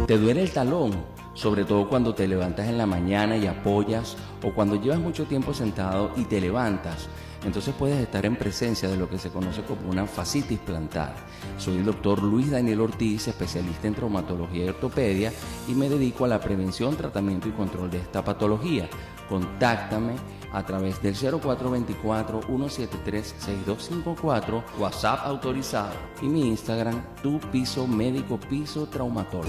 ¿Te duele el talón? Sobre todo cuando te levantas en la mañana y apoyas, o cuando llevas mucho tiempo sentado y te levantas. Entonces puedes estar en presencia de lo que se conoce como una fascitis plantar. Soy el doctor Luis Daniel Ortiz, especialista en traumatología y ortopedia, y me dedico a la prevención, tratamiento y control de esta patología. Contáctame a través del 0424-173-6254, WhatsApp autorizado, y mi Instagram, Tu Piso Médico Piso Traumatólogo.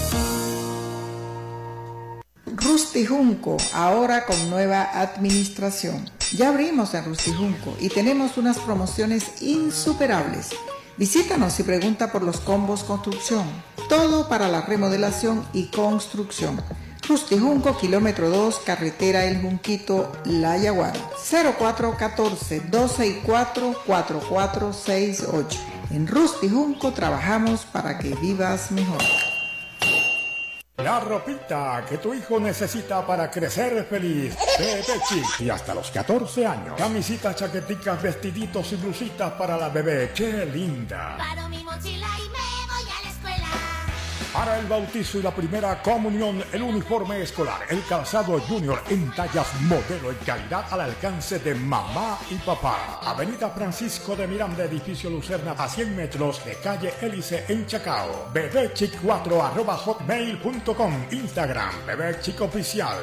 Rusty Junco, ahora con nueva administración. Ya abrimos en Rusty Junco y tenemos unas promociones insuperables. Visítanos y pregunta por los combos construcción. Todo para la remodelación y construcción. Rusty Junco, kilómetro 2, carretera El Junquito, La Yaguara. 0414-264-4468. En Rusty Junco trabajamos para que vivas mejor. La ropita que tu hijo necesita para crecer feliz. Bebé Chic. Y hasta los 14 años. Camisitas, chaqueticas, vestiditos y blusitas para la bebé. ¡Qué linda! Paro mi mochila y me voy a la escuela. Para el bautizo y la primera comunión, el uniforme escolar, el calzado junior en tallas modelo y calidad al alcance de mamá y papá. Avenida Francisco de Miranda, edificio Lucerna, a 100 metros de calle Hélice en Chacao. bebechic4@hotmail.com. Instagram, Bebé Chic Oficial,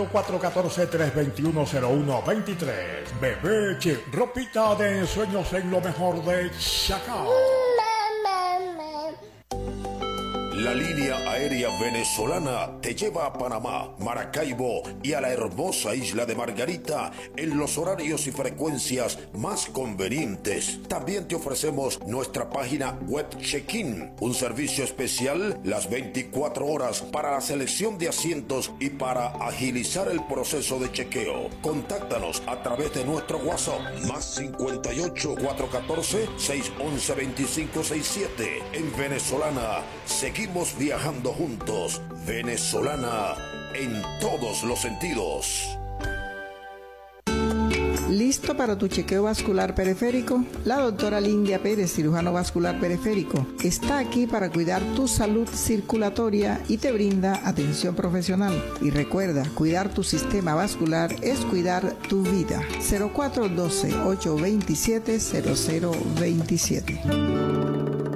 0414-321-0123. Bebé Chic, ropita de ensueños en lo mejor de Chacao. La línea aérea venezolana te lleva a Panamá, Maracaibo y a la hermosa isla de Margarita en los horarios y frecuencias más convenientes. También te ofrecemos nuestra página web check-in, un servicio especial las 24 horas para la selección de asientos y para agilizar el proceso de chequeo. Contáctanos a través de nuestro WhatsApp, más 58 414 611 2567. En Venezolana, seguimos viajando juntos. Venezolana, en todos los sentidos. ¿Listo para tu chequeo vascular periférico? La doctora Lindia Pérez, cirujano vascular periférico, está aquí para cuidar tu salud circulatoria y te brinda atención profesional. Y recuerda, cuidar tu sistema vascular es cuidar tu vida. 0412-827-0027.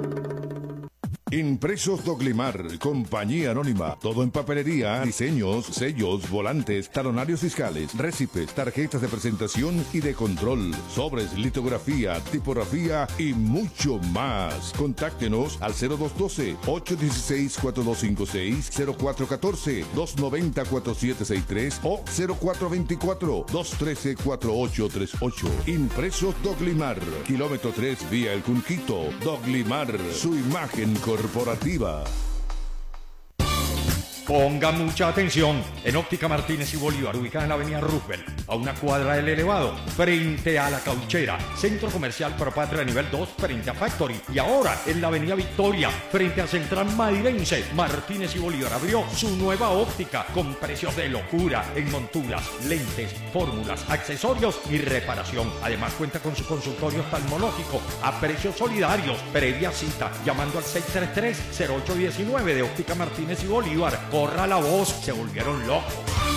Impresos Doglimar, compañía anónima, todo en papelería, diseños, sellos, volantes, talonarios fiscales, récipes, tarjetas de presentación y de control, sobres, litografía, tipografía y mucho más. Contáctenos al 0212-816-4256, 0414-290-4763 o 0424-213-4838. Impresos Doglimar, kilómetro 3 vía El Junquito. Doglimar, su imagen corporativa. Ponga mucha atención. En Óptica Martínez y Bolívar, ubicada en la avenida Roosevelt, a una cuadra del Elevado, frente a la Cauchera, Centro Comercial Propatria nivel 2, frente a Factory. Y ahora en la avenida Victoria, frente a Central Madirense, Martínez y Bolívar abrió su nueva óptica con precios de locura en monturas, lentes, fórmulas, accesorios y reparación. Además cuenta con su consultorio oftalmológico a precios solidarios. Previa cita llamando al 633-0819 de Óptica Martínez y Bolívar. Corra la voz, se volvieron locos.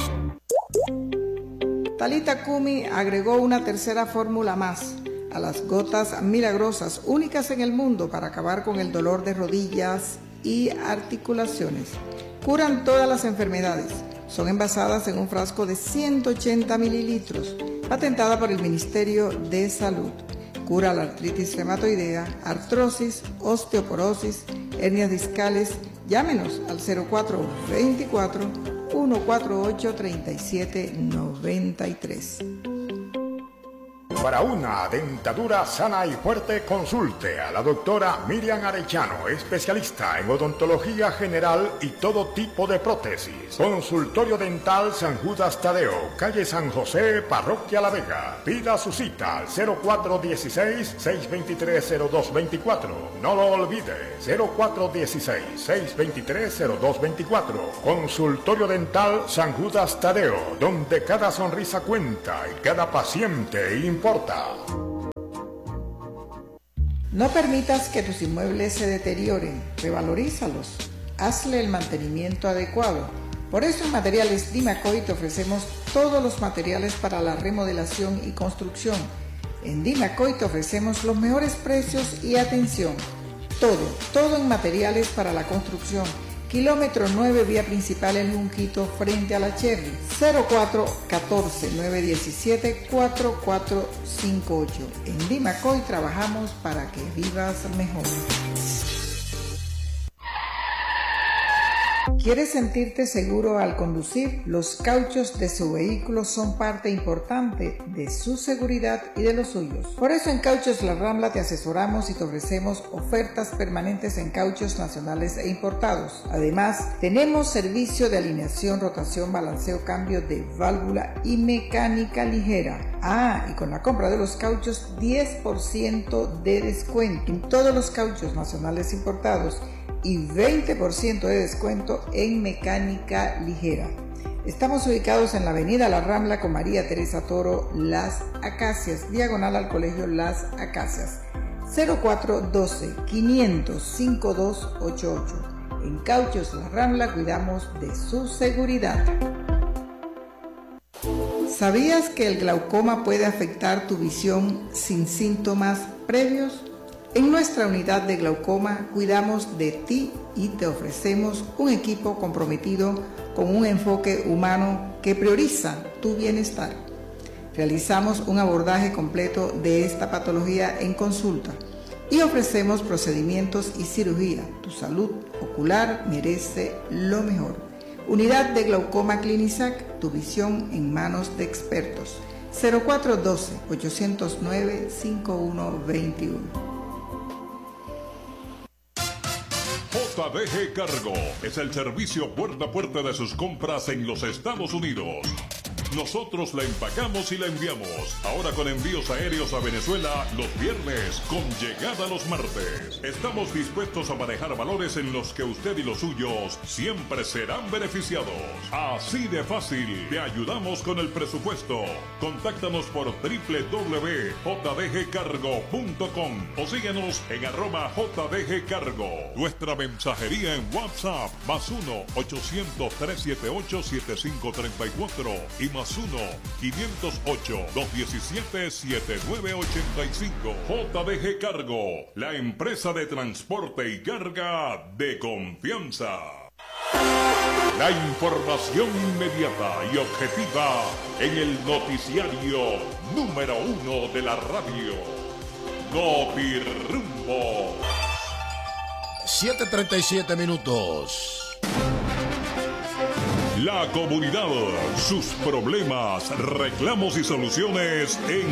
Talita Kumi agregó una tercera fórmula más a las gotas milagrosas, únicas en el mundo para acabar con el dolor de rodillas y articulaciones. Curan todas las enfermedades. Son envasadas en un frasco de 180 mililitros, patentada por el Ministerio de Salud. Cura la artritis reumatoidea, artrosis, osteoporosis, hernias discales. Llámenos al 0424-148-3793. Para una dentadura sana y fuerte, consulte a la doctora Miriam Arellano, especialista en odontología general y todo tipo de prótesis. Consultorio Dental San Judas Tadeo, calle San José, Parroquia La Vega. Pida su cita al 0416-623-0224. No lo olvide, 0416-623-0224. Consultorio Dental San Judas Tadeo, donde cada sonrisa cuenta y cada paciente importa. No permitas que tus inmuebles se deterioren, revalorízalos. hazle el mantenimiento adecuado. Por eso en Materiales Dimacoy te ofrecemos todos los materiales para la remodelación y construcción. En Dimacoy te ofrecemos los mejores precios y atención. Todo en materiales para la construcción. Kilómetro 9, vía principal en Junquito, frente a la Cherry. 0414-917-4458. En Dimacoy trabajamos para que vivas mejor. ¿Quieres sentirte seguro al conducir? Los cauchos de su vehículo son parte importante de su seguridad y de los suyos. Por eso en Cauchos La Rambla te asesoramos y te ofrecemos ofertas permanentes en cauchos nacionales e importados. Además, tenemos servicio de alineación, rotación, balanceo, cambio de válvula y mecánica ligera. Y con la compra de los cauchos, 10% de descuento en todos los cauchos nacionales e importados y 20% de descuento en mecánica ligera. Estamos ubicados en la avenida La Rambla con María Teresa Toro, Las Acacias, diagonal al Colegio Las Acacias. 0412-500-5288. En Cauchos La Rambla cuidamos de su seguridad. ¿Sabías que el glaucoma puede afectar tu visión sin síntomas previos? En nuestra unidad de glaucoma cuidamos de ti y te ofrecemos un equipo comprometido con un enfoque humano que prioriza tu bienestar. Realizamos un abordaje completo de esta patología en consulta y ofrecemos procedimientos y cirugía. Tu salud ocular merece lo mejor. Unidad de Glaucoma Clinisac, tu visión en manos de expertos. 0412-809-5121. JDG Cargo es el servicio puerta a puerta de sus compras en los Estados Unidos. Nosotros la empacamos y la enviamos. Ahora con envíos aéreos a Venezuela los viernes, con llegada los martes. Estamos dispuestos a manejar valores en los que usted y los suyos siempre serán beneficiados. Así de fácil, te ayudamos con el presupuesto. Contáctanos por www.jdgcargo.com o síguenos en @jdgcargo. Nuestra mensajería en WhatsApp, +1-800-378-7534 y +1-508-217-7985. JDG Cargo, la empresa de transporte y carga de confianza. La información inmediata y objetiva en el noticiario número 1 de la radio. Notirrumbo. 7:37 minutos. La comunidad, sus problemas, reclamos y soluciones en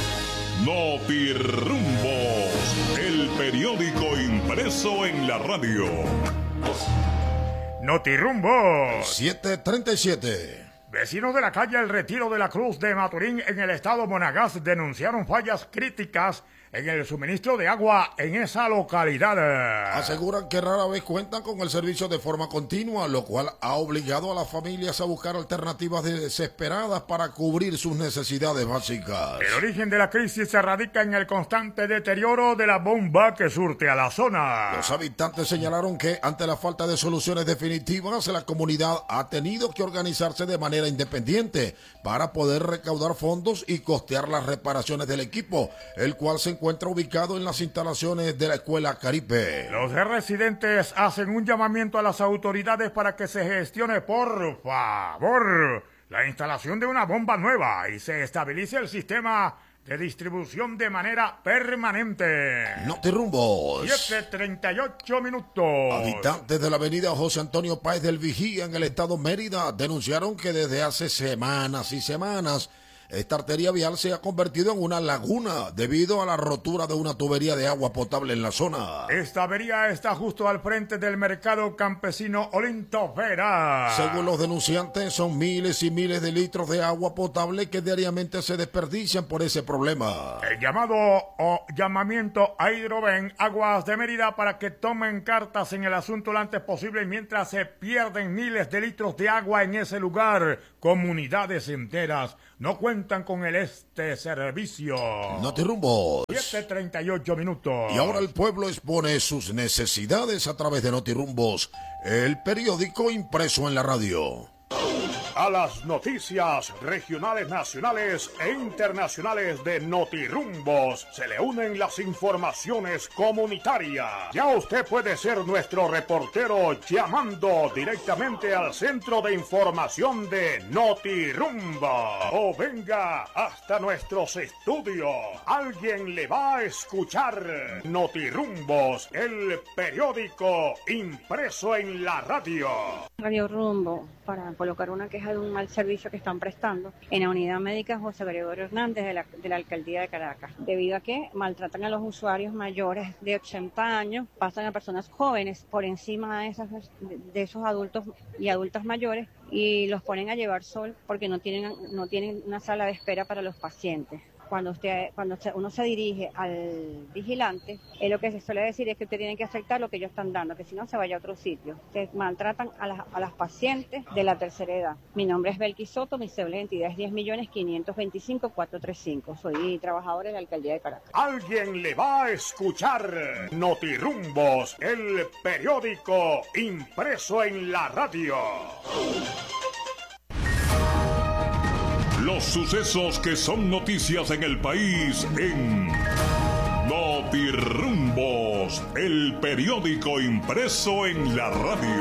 Notirrumbos, el periódico impreso en la radio. Notirrumbos. 7:37. Vecinos de la calle El Retiro de la Cruz de Maturín en el estado Monagas denunciaron fallas críticas en el suministro de agua en esa localidad. Aseguran que rara vez cuentan con el servicio de forma continua, lo cual ha obligado a las familias a buscar alternativas desesperadas para cubrir sus necesidades básicas. El origen de la crisis se radica en el constante deterioro de la bomba que surte a la zona. Los habitantes señalaron que ante la falta de soluciones definitivas, la comunidad ha tenido que organizarse de manera independiente para poder recaudar fondos y costear las reparaciones del equipo, el cual se encuentra ubicado en las instalaciones de la Escuela Caribe. Los residentes hacen un llamamiento a las autoridades para que se gestione, por favor, la instalación de una bomba nueva y se estabilice el sistema de distribución de manera permanente. Notirrumbos. 7:38 minutos. Habitantes de la avenida José Antonio Páez del Vigía en el estado Mérida denunciaron que desde hace semanas y semanas esta arteria vial se ha convertido en una laguna debido a la rotura de una tubería de agua potable en la zona. Esta avería está justo al frente del mercado campesino Olinto Vera. Según los denunciantes, son miles y miles de litros de agua potable que diariamente se desperdician por ese problema. El llamamiento a Hidroven Aguas de Mérida para que tomen cartas en el asunto lo antes posible mientras se pierden miles de litros de agua en ese lugar. Comunidades enteras no cuentan cuentan con este servicio. Notirrumbos. 7:38 minutos. Y ahora el pueblo expone sus necesidades a través de Notirrumbos, el periódico impreso en la radio. A las noticias regionales, nacionales e internacionales de Notirrumbos se le unen las informaciones comunitarias. Ya usted puede ser nuestro reportero llamando directamente al centro de información de Notirrumbos. O venga hasta nuestros estudios. Alguien le va a escuchar. Notirrumbos, el periódico impreso en la radio. Radio Rumbo, para colocar una queja de un mal servicio que están prestando en la unidad médica José Gregorio Hernández de la alcaldía de Caracas, debido a que maltratan a los usuarios mayores de 80 años, pasan a personas jóvenes por encima de esos adultos y adultas mayores y los ponen a llevar sol porque no tienen una sala de espera para los pacientes. Cuando uno se dirige al vigilante, lo que se suele decir es que usted tiene que aceptar lo que ellos están dando, que si no se vaya a otro sitio. Que maltratan a las pacientes de la tercera edad. Mi nombre es Belkis Soto, mi cédula de identidad es 10.525.435. Soy trabajadora de la alcaldía de Caracas. Alguien le va a escuchar. Notirrumbos, el periódico impreso en la radio. Los sucesos que son noticias en el país en Notirrumbos, el periódico impreso en la radio.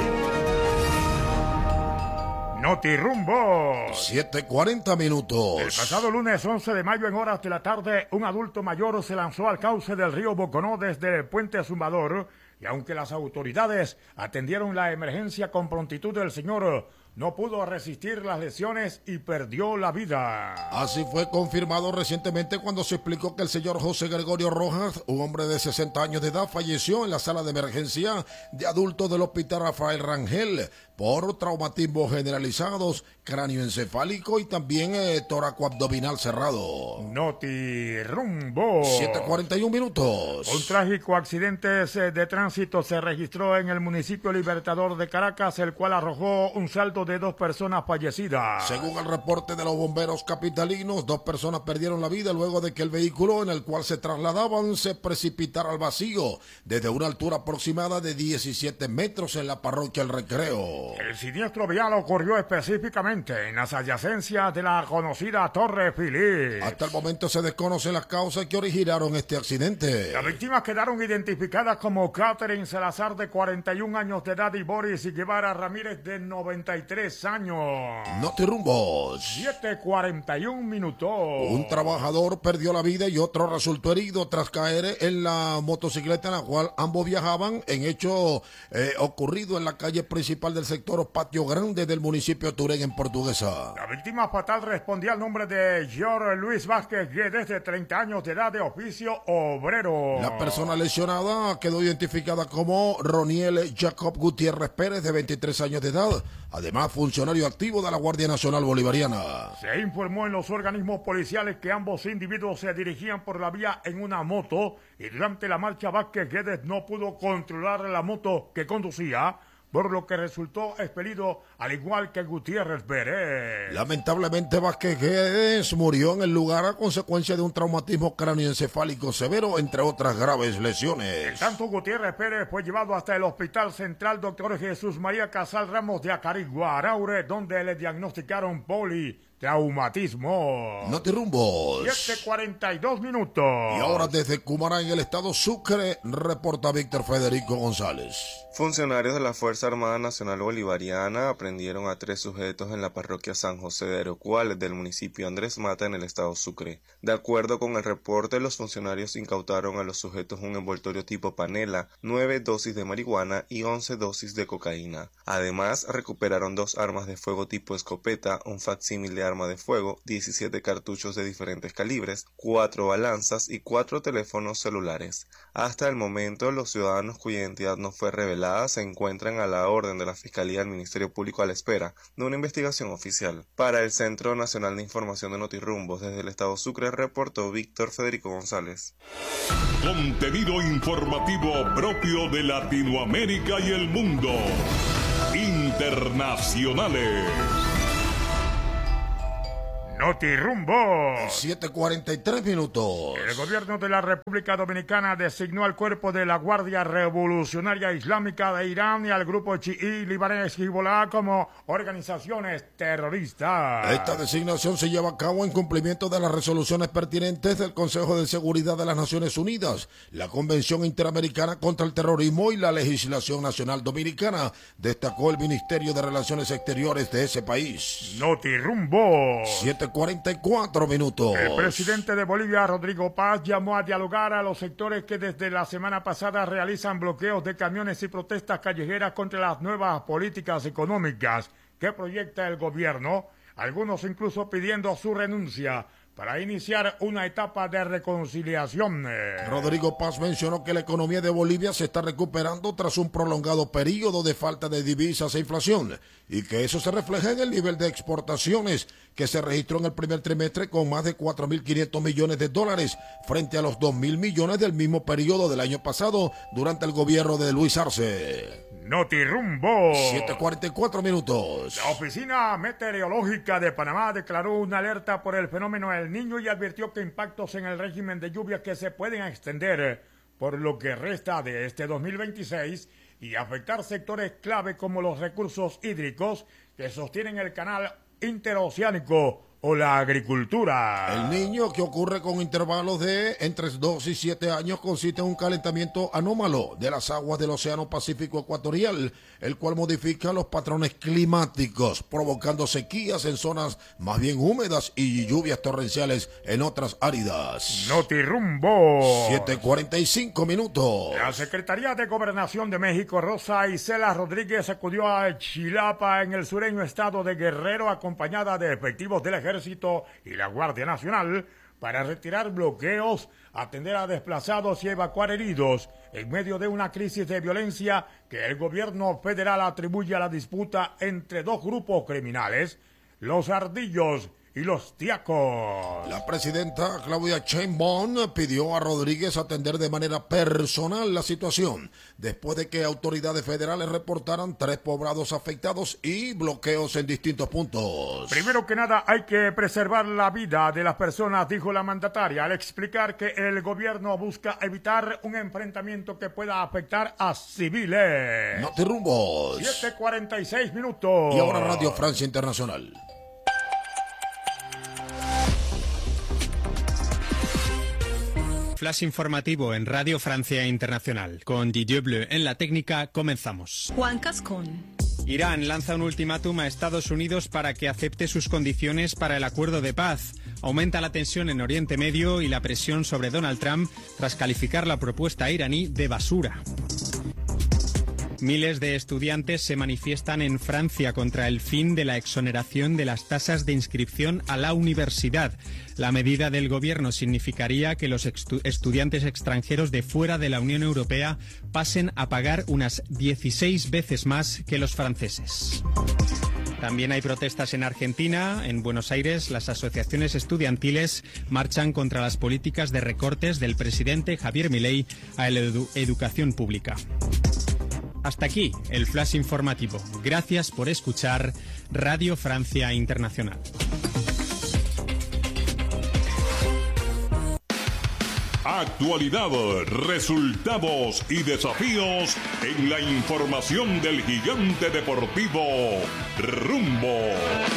Notirrumbos. 7:40 minutos. El pasado lunes 11 de mayo en horas de la tarde, un adulto mayor se lanzó al cauce del río Boconó desde el puente Zumbador y aunque las autoridades atendieron la emergencia con prontitud, el señor no pudo resistir las lesiones y perdió la vida. Así fue confirmado recientemente cuando se explicó que el señor José Gregorio Rojas, un hombre de 60 años de edad, falleció en la sala de emergencia de adultos del Hospital Rafael Rangel por traumatismos generalizados, cráneo encefálico y también tóraco-abdominal cerrado. Notirrumbos. 7:41 minutos. Un trágico accidente de tránsito se registró en el municipio Libertador de Caracas, el cual arrojó un saldo de 2 personas fallecidas. Según el reporte de los bomberos capitalinos, 2 personas perdieron la vida luego de que el vehículo en el cual se trasladaban se precipitara al vacío desde una altura aproximada de 17 metros en la parroquia El Recreo. El siniestro vial ocurrió específicamente en las adyacencias de la conocida Torre Philip. Hasta el momento se desconocen las causas que originaron este accidente. Las víctimas quedaron identificadas como Catherine Salazar, de 41 años de edad, y Boris Guevara Ramírez, de 93 años. Notirrumbos. 7:41 minutos. Un trabajador perdió la vida y otro resultó herido tras caer en la motocicleta en la cual ambos viajaban, en hecho ocurrido en la calle principal del sector Patio Grande del municipio de Turén, en Portuguesa. La víctima fatal respondía al nombre de George Luis Vázquez Guedes, de 30 años de edad, de oficio obrero. La persona lesionada quedó identificada como Roniel Jacob Gutiérrez Pérez, de 23 años de edad, además funcionario activo de la Guardia Nacional Bolivariana. Se informó en los organismos policiales que ambos individuos se dirigían por la vía en una moto y durante la marcha Vázquez Guedes no pudo controlar la moto que conducía, por lo que resultó expelido, al igual que Gutiérrez Pérez. Lamentablemente, Vázquez Guedes murió en el lugar a consecuencia de un traumatismo cráneoencefálico severo, entre otras graves lesiones. En tanto, Gutiérrez Pérez fue llevado hasta el Hospital Central Dr. Jesús María Casal Ramos de Acarigua, Araure, donde le diagnosticaron politraumatismo. Notirrumbos. 7:42 minutos. Y ahora desde Cumaná, en el estado Sucre, reporta Víctor Federico González. Funcionarios de la Fuerza Armada Nacional Bolivariana aprendieron a 3 sujetos en la parroquia San José de Arocuales del municipio Andrés Mata, en el estado Sucre. De acuerdo con el reporte, los funcionarios incautaron a los sujetos un envoltorio tipo panela, 9 dosis de marihuana y 11 dosis de cocaína. Además, recuperaron 2 armas de fuego tipo escopeta, un facsímil de arma de fuego, 17 cartuchos de diferentes calibres, 4 balanzas y 4 teléfonos celulares. Hasta el momento, los ciudadanos cuya identidad no fue revelada se encuentran a la orden de la Fiscalía del Ministerio Público a la espera de una investigación oficial. Para el Centro Nacional de Información de Notirrumbos, desde el estado Sucre, reportó Víctor Federico González. Contenido informativo propio de Latinoamérica y el mundo. Internacionales. Notirumbo. 7:43 minutos. El gobierno de la República Dominicana designó al cuerpo de la Guardia Revolucionaria Islámica de Irán y al grupo chií libanés Hezbollah como organizaciones terroristas. Esta designación se lleva a cabo en cumplimiento de las resoluciones pertinentes del Consejo de Seguridad de las Naciones Unidas, la Convención Interamericana contra el Terrorismo y la legislación nacional dominicana, destacó el Ministerio de Relaciones Exteriores de ese país. Notirumbo. 7:44 minutos. El presidente de Bolivia, Rodrigo Paz, llamó a dialogar a los sectores que desde la semana pasada realizan bloqueos de camiones y protestas callejeras contra las nuevas políticas económicas que proyecta el gobierno, algunos incluso pidiendo su renuncia para iniciar una etapa de reconciliación. Rodrigo Paz mencionó que la economía de Bolivia se está recuperando tras un prolongado periodo de falta de divisas e inflación, y que eso se refleja en el nivel de exportaciones que se registró en el primer trimestre con más de 4.500 millones de dólares frente a los 2.000 millones del mismo periodo del año pasado durante el gobierno de Luis Arce. Notirumbo. 7:44 minutos. La Oficina Meteorológica de Panamá declaró una alerta por el fenómeno El Niño y advirtió que impactos en el régimen de lluvias que se pueden extender por lo que resta de este 2026 y afectar sectores clave como los recursos hídricos que sostienen el canal interoceánico o la agricultura. El Niño, que ocurre con intervalos de entre 2 y 7 años, consiste en un calentamiento anómalo de las aguas del Océano Pacífico Ecuatorial, el cual modifica los patrones climáticos, provocando sequías en zonas más bien húmedas y lluvias torrenciales en otras áridas. Notirumbo. 7:45 minutos. La Secretaría de Gobernación de México, Rosa Isela Rodríguez, acudió a Chilapa, en el sureño estado de Guerrero, acompañada de efectivos del Ejército y la Guardia Nacional para retirar bloqueos, atender a desplazados y evacuar heridos en medio de una crisis de violencia que el gobierno federal atribuye a la disputa entre dos grupos criminales, los Ardillos y los Tiacos. La presidenta Claudia Sheinbaum pidió a Rodríguez atender de manera personal la situación, después de que autoridades federales reportaran 3 poblados afectados y bloqueos en distintos puntos. Primero que nada, hay que preservar la vida de las personas, dijo la mandataria, al explicar que el gobierno busca evitar un enfrentamiento que pueda afectar a civiles. Notirrumbos. 7:46 minutos. Y ahora Radio Francia Internacional. Flash informativo en Radio Francia Internacional. Con Didier Bleu en la técnica, comenzamos. Juan Cascón. Irán lanza un ultimátum a Estados Unidos para que acepte sus condiciones para el acuerdo de paz. Aumenta la tensión en Oriente Medio y la presión sobre Donald Trump tras calificar la propuesta iraní de basura. Miles de estudiantes se manifiestan en Francia contra el fin de la exoneración de las tasas de inscripción a la universidad. La medida del gobierno significaría que los estudiantes extranjeros de fuera de la Unión Europea pasen a pagar unas 16 veces más que los franceses. También hay protestas en Argentina. En Buenos Aires, las asociaciones estudiantiles marchan contra las políticas de recortes del presidente Javier Milei a la educación pública. Hasta aquí el flash informativo. Gracias por escuchar Radio Francia Internacional. Actualidad, resultados y desafíos en la información del gigante deportivo Rumbo.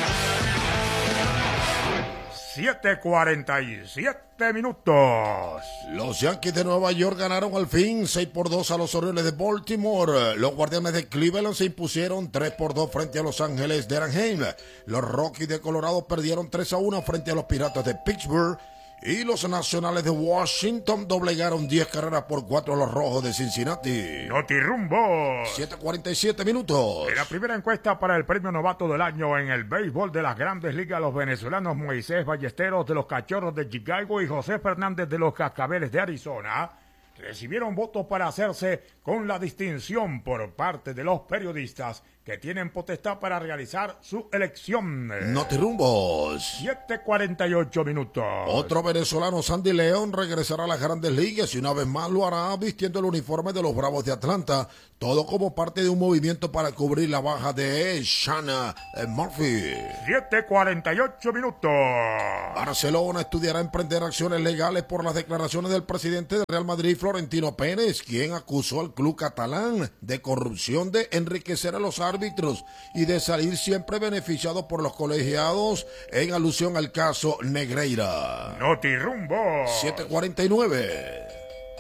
7:47 minutos. Los Yankees de Nueva York ganaron al fin 6-2 a los Orioles de Baltimore. Los Guardianes de Cleveland se impusieron 3-2 frente a Los Ángeles de Anaheim. Los Rockies de Colorado perdieron 3-1 frente a los Piratas de Pittsburgh. Y los Nacionales de Washington doblegaron 10 carreras por 4 a los Rojos de Cincinnati. Notirumbo. 7:47 minutos. En la primera encuesta para el premio novato del año en el béisbol de las Grandes Ligas, los venezolanos Moisés Ballesteros de los Cachorros de Chicago y José Fernández de los Cascabeles de Arizona recibieron votos para hacerse con la distinción por parte de los periodistas que tienen potestad para realizar su elección. Notirumbos. 7:48 minutos. Otro venezolano, Sandy León, regresará a las Grandes Ligas y una vez más lo hará vistiendo el uniforme de los Bravos de Atlanta, todo como parte de un movimiento para cubrir la baja de Shanna Murphy. 7:48 minutos. Barcelona estudiará emprender acciones legales por las declaraciones del presidente del Real Madrid, Florentino Pérez, quien acusó al club catalán de corrupción, de enriquecer a los árbitros y de salir siempre beneficiado por los colegiados, en alusión al caso Negreira. Notirumbo. 7:49.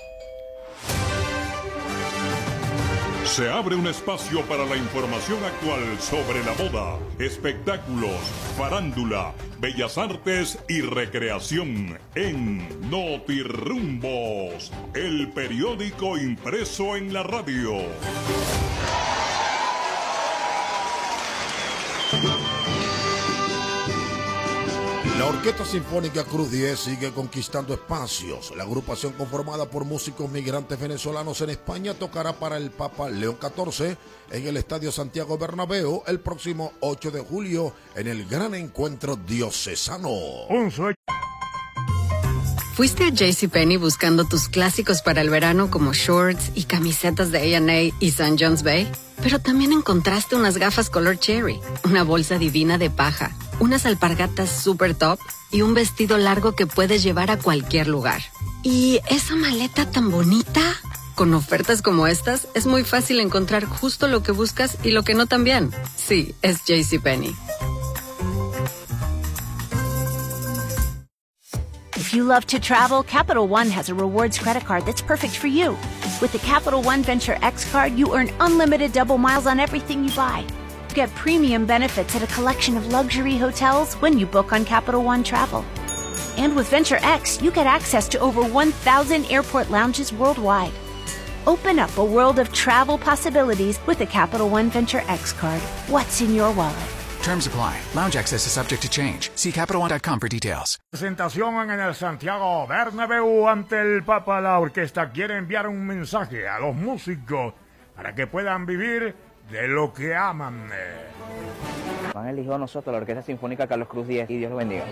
Se abre un espacio para la información actual sobre la moda, espectáculos, farándula, bellas artes y recreación en Notirumbos, el periódico impreso en la radio. La Orquesta Sinfónica Cruz 10 sigue conquistando espacios. La agrupación, conformada por músicos migrantes venezolanos en España, tocará para el Papa León XIV en el Estadio Santiago Bernabéu el próximo 8 de julio en el gran encuentro diocesano. ¿Fuiste a JCPenney buscando tus clásicos para el verano como shorts y camisetas de A&A y St. John's Bay? Pero también encontraste unas gafas color cherry, una bolsa divina de paja, unas alpargatas super top y un vestido largo que puedes llevar a cualquier lugar. ¿Y esa maleta tan bonita? Con ofertas como estas, es muy fácil encontrar justo lo que buscas y lo que no también. Sí, es JCPenney. If you love to travel, Capital One has a rewards credit card that's perfect for you. With the Capital One Venture X card, you earn unlimited double miles on everything you buy. Get premium benefits at a collection of luxury hotels when you book on Capital One Travel. And with Venture X, you get access to over 1,000 airport lounges worldwide. Open up a world of travel possibilities with the Capital One Venture X card. What's in your wallet? Terms apply. Lounge access is subject to change. See CapitalOne.com for details. Presentación en el Santiago Bernabéu ante el Papa. La orquesta quiere enviar un mensaje a los músicos para que puedan vivir de lo que aman. Han elegido a nosotros, la Orquesta Sinfónica Carlos Cruz 10, y Dios los bendiga.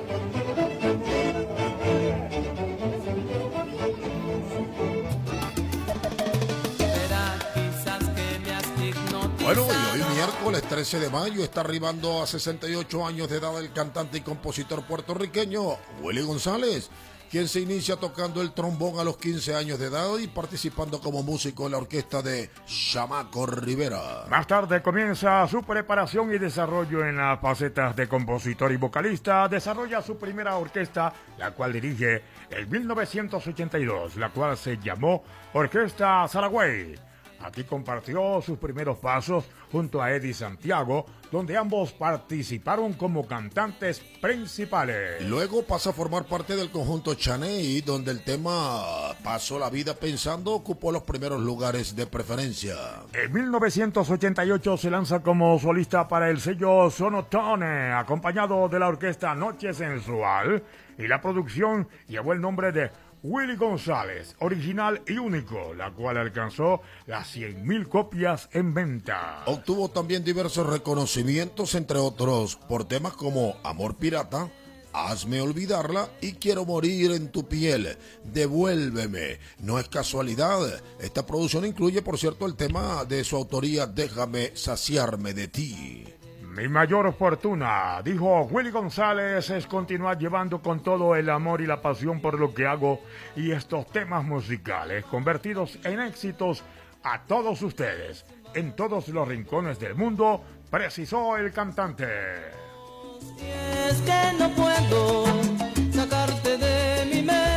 Bueno, y hoy miércoles 13 de mayo está arribando a 68 años de edad el cantante y compositor puertorriqueño Willy González, quien se inicia tocando el trombón a los 15 años de edad y participando como músico en la orquesta de Chamaco Rivera. Más tarde comienza su preparación y desarrollo en las facetas de compositor y vocalista. Desarrolla su primera orquesta, la cual dirige en 1982, la cual se llamó Orquesta Saragüey. Aquí compartió sus primeros pasos junto a Eddie Santiago, donde ambos participaron como cantantes principales. Luego pasa a formar parte del conjunto Chaney, donde el tema Paso la vida pensando ocupó los primeros lugares de preferencia. En 1988 se lanza como solista para el sello Sonotone, acompañado de la orquesta Noche Sensual, y la producción llevó el nombre de Willy González, original y único, la cual alcanzó las 100,000 copias en venta. Obtuvo también diversos reconocimientos, entre otros, por temas como Amor Pirata, Hazme Olvidarla y Quiero Morir en tu Piel, Devuélveme. No es casualidad, esta producción incluye, por cierto, el tema de su autoría, Déjame saciarme de ti. Mi mayor fortuna, dijo Willy González, es continuar llevando con todo el amor y la pasión por lo que hago y estos temas musicales convertidos en éxitos a todos ustedes, en todos los rincones del mundo, precisó el cantante. Y es que no puedo sacarte de mi mente.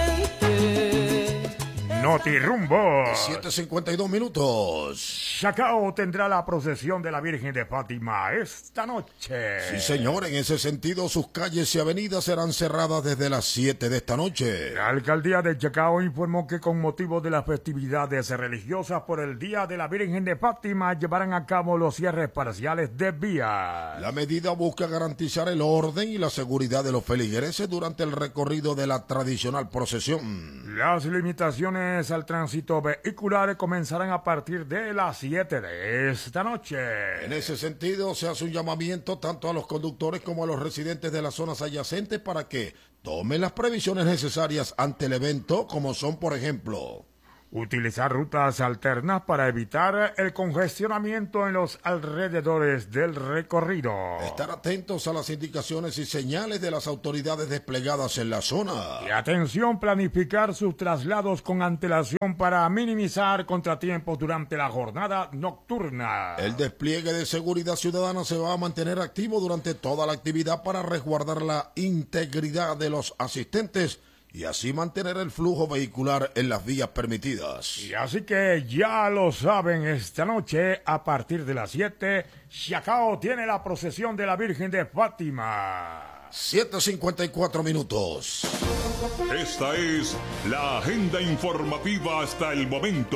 Notirumbo. 7:52 minutos. Chacao tendrá la procesión de la Virgen de Fátima esta noche. Sí, señor, en ese sentido sus calles y avenidas serán cerradas desde las 7 de esta noche. La alcaldía de Chacao informó que con motivo de las festividades religiosas por el Día de la Virgen de Fátima llevarán a cabo los cierres parciales de vías. La medida busca garantizar el orden y la seguridad de los feligreses durante el recorrido de la tradicional procesión. Las limitaciones restricciones al tránsito vehicular comenzarán a partir de las 7 de esta noche. En ese sentido, se hace un llamamiento tanto a los conductores como a los residentes de las zonas adyacentes para que tomen las previsiones necesarias ante el evento, como son, por ejemplo, utilizar rutas alternas para evitar el congestionamiento en los alrededores del recorrido. Estar atentos a las indicaciones y señales de las autoridades desplegadas en la zona. Y atención, planificar sus traslados con antelación para minimizar contratiempos durante la jornada nocturna. El despliegue de seguridad ciudadana se va a mantener activo durante toda la actividad para resguardar la integridad de los asistentes y así mantener el flujo vehicular en las vías permitidas. Y así que ya lo saben, esta noche a partir de las 7, Chacao tiene la procesión de la Virgen de Fátima. 7:54 minutos. Esta es la agenda informativa hasta el momento.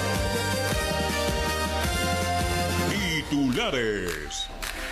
Titulares.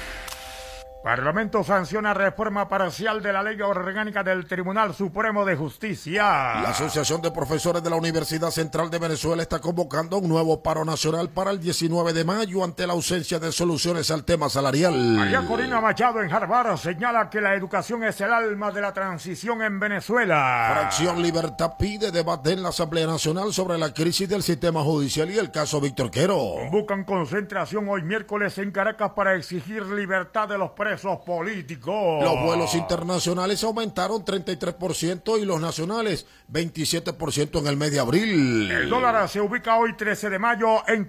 Parlamento sanciona reforma parcial de la ley orgánica del Tribunal Supremo de Justicia. La Asociación de Profesores de la Universidad Central de Venezuela está convocando un nuevo paro nacional para el 19 de mayo ante la ausencia de soluciones al tema salarial. María Corina Machado en Harvard señala que la educación es el alma de la transición en Venezuela. Fracción Libertad pide debate en la Asamblea Nacional sobre la crisis del sistema judicial y el caso Víctor Quero. Convocan concentración hoy miércoles en Caracas para exigir libertad de los presos políticos. Los vuelos internacionales aumentaron 33% y los nacionales 27% en el mes de abril. El dólar se ubica hoy 13 de mayo en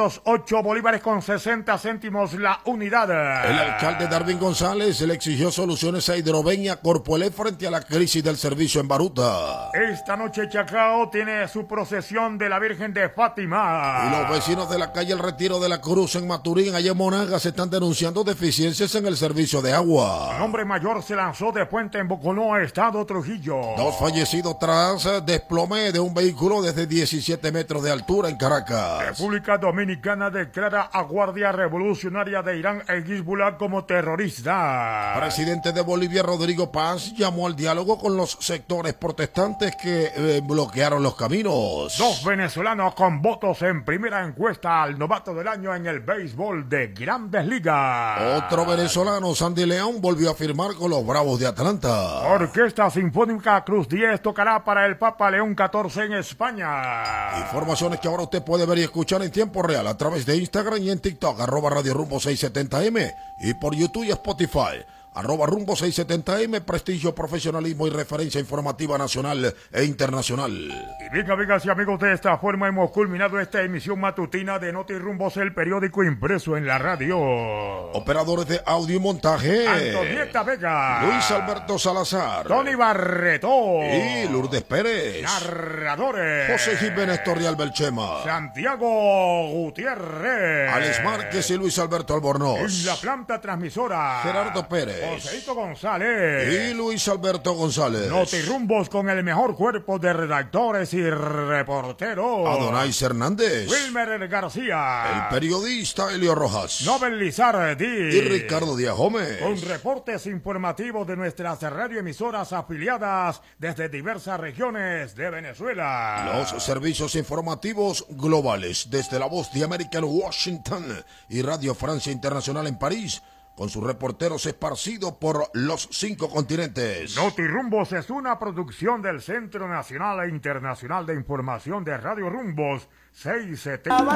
508 bolívares con 60 céntimos la unidad. El alcalde Darwin González le exigió soluciones a Hidroven y a Corpoelec frente a la crisis del servicio en Baruta. Esta noche Chacao tiene su procesión de la Virgen de Fátima. Y los vecinos de la calle El Retiro de la Cruz en Maturín, allá en Monagas, están denunciando deficiencias en el servicio de agua. Un hombre mayor se lanzó de puente en Boconó, estado Trujillo. 2 fallecidos tras desplome de un vehículo desde 17 metros de altura en Caracas. República Dominicana declara a Guardia Revolucionaria de Irán el Hezbollah como terrorista. Presidente de Bolivia, Rodrigo Paz, llamó al diálogo con los sectores protestantes que bloquearon los caminos. 2 venezolanos con votos en primera encuesta al novato del año en el béisbol de Grandes Ligas. Otro venezolano, Sandy León, volvió a firmar con los Bravos de Atlanta. Orquesta Sinfónica Cruz 10 tocará para el Papa León XIV en España. Informaciones que ahora usted puede ver y escuchar en tiempo real a través de Instagram y en TikTok, @Radio Rumbo 670M, y por YouTube y Spotify, @Rumbo 670M, prestigio, profesionalismo y referencia informativa nacional e internacional. Y bien, amigas y amigos, de esta forma hemos culminado esta emisión matutina de Noti Rumbos, el periódico impreso en la radio. Operadores de audio y montaje: Antonieta Vega, Luis Alberto Salazar, Tony Barreto y Lourdes Pérez. Narradores: José Jiménez Torreal Belchema, Santiago Gutiérrez, Alex Márquez y Luis Alberto Albornoz. En la planta transmisora, Gerardo Pérez, Joséito González y Luis Alberto González. Noti Rumbos con el mejor cuerpo de redactores y reporteros: Adonais Hernández, Wilmer García, el periodista Elio Rojas, Nobel Lizardi y Ricardo Díaz Gómez. Con reportes informativos de nuestras radioemisoras afiliadas desde diversas regiones de Venezuela. Los servicios informativos globales desde La Voz de América en Washington y Radio Francia Internacional en París, con sus reporteros esparcidos por los 5 continentes. Noti Rumbos es una producción del Centro Nacional e Internacional de Información de Radio Rumbos 670.